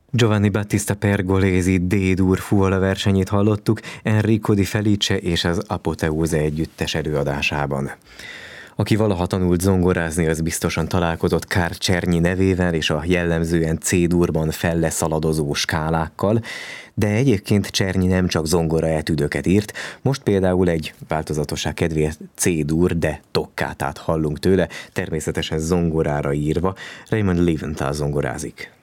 Giovanni Battista Pergolesi D-dur fuvola versenyét hallottuk Enrico Di Felice és az Apoteóze együttes előadásában. Aki valaha tanult zongorázni, az biztosan találkozott Karl Czernyi nevével és a jellemzően C-durban felleszaladozó skálákkal, de egyébként Czernyi nem csak zongora etüdöket írt, most például egy változatosság kedvéért C-dur, de toccátát hallunk tőle, természetesen zongorára írva. Raymond Leventhal zongorázik.